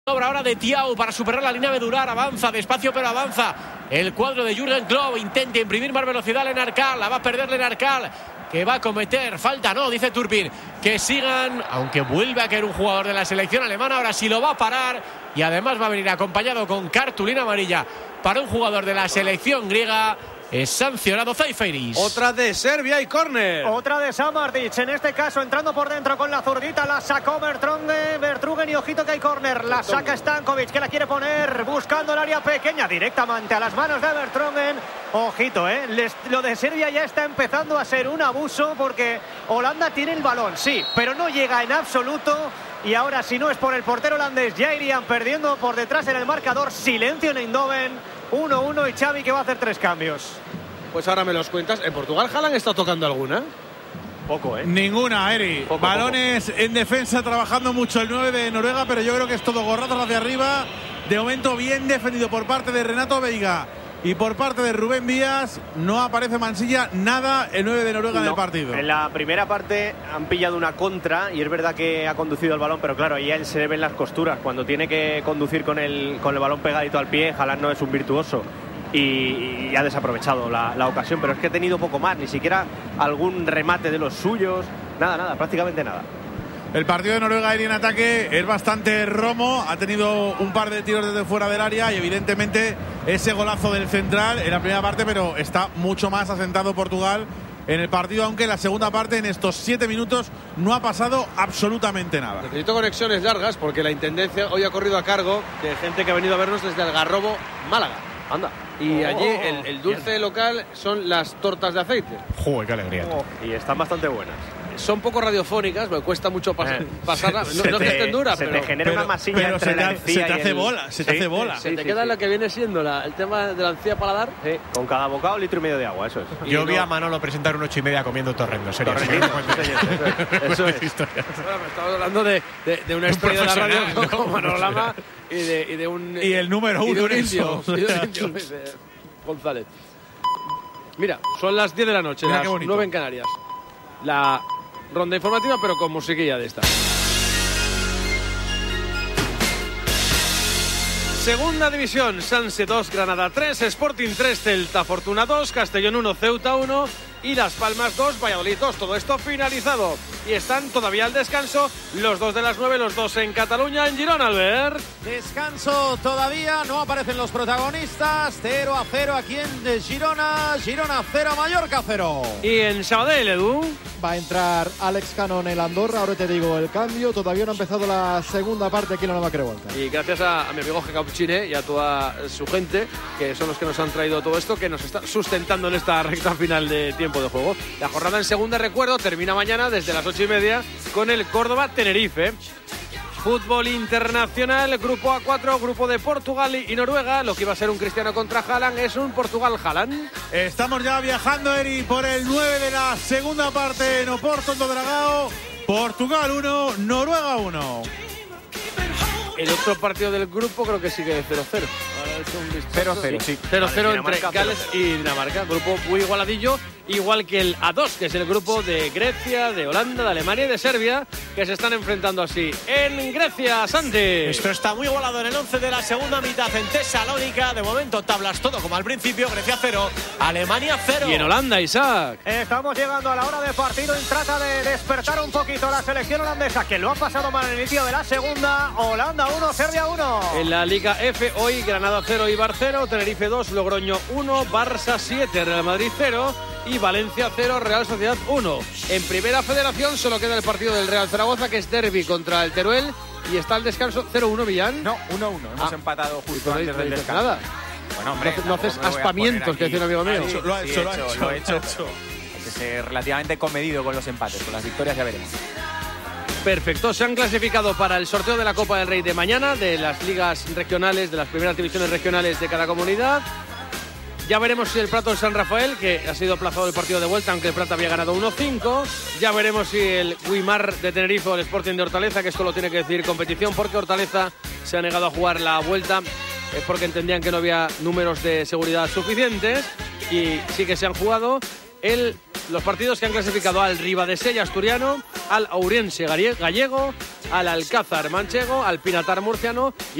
Obra ahora de Thiago para superar la línea medular. Avanza despacio, pero avanza el cuadro de Jürgen Klopp. Intenta imprimir más velocidad Lenarcal. La va a perder Lenarcal, que va a cometer falta. No, dice Turpin que sigan, aunque vuelve a caer un jugador de la selección alemana. Ahora sí lo va a parar, y además va a venir acompañado con cartulina amarilla para un jugador de la selección griega. Es sancionado Zaiferis. Otra de Serbia y córner. Otra de Samardžić, en este caso entrando por dentro con la zurdita. La sacó Vertrugen y ojito que hay córner. La saca Stankovic, que la quiere poner buscando el área pequeña directamente a las manos de Vertrugen. Ojito, lo de Serbia ya está empezando a ser un abuso, porque Holanda tiene el balón, sí, pero no llega en absoluto. Y ahora, si no es por el portero holandés, ya irían perdiendo por detrás en el marcador. Silencio en Eindhoven. 1-1 y Xavi, que va a hacer 3 cambios. Pues ahora me los cuentas. ¿En Portugal Haaland está tocando alguna? Poco, Ninguna, Eri. Balones en defensa, trabajando mucho el 9 de Noruega, pero yo creo que es todo gorrazos hacia arriba. De momento bien defendido por parte de Renato Veiga y por parte de Rubén Díaz. No aparece Mansilla, nada el 9 de Noruega en el partido. En la primera parte han pillado una contra y es verdad que ha conducido el balón, pero claro, ahí a él se le ven las costuras. Cuando tiene que conducir con el balón pegadito al pie, Haaland no es un virtuoso y ha desaprovechado la ocasión, pero es que ha tenido poco más, ni siquiera algún remate de los suyos, nada, prácticamente nada. El partido de Noruega en ataque es bastante romo, ha tenido un par de tiros desde fuera del área y evidentemente ese golazo del central en la primera parte, pero está mucho más asentado Portugal en el partido, aunque en la segunda parte, en estos 7 minutos, no ha pasado absolutamente nada. Necesito conexiones largas porque la intendencia hoy ha corrido a cargo de gente que ha venido a vernos desde Algarrobo, Málaga. Anda. Y allí el dulce local son las tortas de aceite. ¡Joder, qué alegría! Y están bastante buenas. Son poco radiofónicas, me cuesta mucho pasarlas. No que estén duras, se te genera una masilla pero entre la encía. Se te hace bola, se te hace bola. Se te queda lo que viene siendo el tema de la encía paladar. Sí, con cada bocado 1,5 litro de agua, eso es. Yo vi a Manolo presentar un 8:30 comiendo torrendo, serio. Eso es. Bueno, me estaba hablando de una estrella de la radio como Manolo Lama y el número 1 en eso. González. Mira, son las 10 de la noche, las 9 en Canarias. La ronda informativa, pero con musiquilla de esta. Segunda división, Sanse 2, Granada 3, Sporting 3, Celta Fortuna 2, Castellón 1, Ceuta 1 y Las Palmas 2, Valladolid 2. Todo esto finalizado. Y están todavía al descanso los 2 de las 9, los 2 en Cataluña, en Girona, Albert. Descanso todavía, no aparecen los protagonistas. 0-0 aquí en Girona. Girona 0, Mallorca 0. Y en Sabadell, Edu. Va a entrar Alex Cano en el Andorra. Ahora te digo el cambio. Todavía no ha empezado la segunda parte aquí en la Nueva Crevolta. Y gracias a mi amigo Jacauchine y a toda su gente, que son los que nos han traído todo esto, que nos está sustentando en esta recta final de tiempo de juego. La jornada en segunda, recuerdo, termina mañana desde las 8:30 con el Córdoba-Tenerife. Fútbol internacional, grupo A4, grupo de Portugal y Noruega. Lo que iba a ser un Cristiano contra Haaland es un Portugal-Haaland. Estamos ya viajando, Eri, por el 9 de la segunda parte en Oporto, en Dragao. Portugal 1, Noruega 1. El otro partido del grupo creo que sigue 0-0. 0-0, sí. 0-0 entre Gales y Dinamarca. Grupo muy igualadillo, igual que el A2, que es el grupo de Grecia, de Holanda, de Alemania y de Serbia, que se están enfrentando así. En Grecia, Santi. Esto está muy igualado en el 11 de la segunda mitad en Tesalónica. De momento tablas todo como al principio. Grecia 0, Alemania 0. Y en Holanda, Isaac. Estamos llegando a la hora de partido y trata de despertar un poquito la selección holandesa, que lo ha pasado mal en el inicio de la segunda. Holanda 1, Serbia 1. En la Liga F hoy Granada 0, Eibar 0, Tenerife 2, Logroño 1, Barça 7, Real Madrid 0 y Valencia 0, Real Sociedad 1. En Primera Federación solo queda el partido del Real Zaragoza, que es derbi contra el Teruel, y está el descanso 0-1, Millán. No, 1-1, hemos empatado justo antes del descanso. Nada. Bueno, hombre, no haces aspamientos, que decía un amigo mío. Lo ha hecho. Hay que ser relativamente comedido con los empates, con las victorias ya veremos. Perfecto, se han clasificado para el sorteo de la Copa del Rey de mañana, de las ligas regionales, de las primeras divisiones regionales de cada comunidad. Ya veremos si el Prato de San Rafael, que ha sido aplazado el partido de vuelta, aunque el Prato había ganado 1-5. Ya veremos si el Guimar de Tenerife o el Sporting de Hortaleza, que esto lo tiene que decidir competición, porque Hortaleza se ha negado a jugar la vuelta porque entendían que no había números de seguridad suficientes, y sí que se han jugado los partidos que han clasificado al Ribadesella asturiano, al Ourense gallego, al Alcázar manchego, al Pinatar murciano y